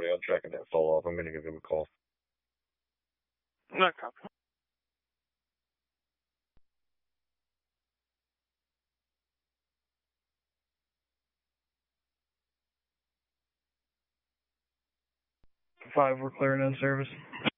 somebody on tracking that fall off. I'm going to give him a call. No copy. 5, we're clearing in service.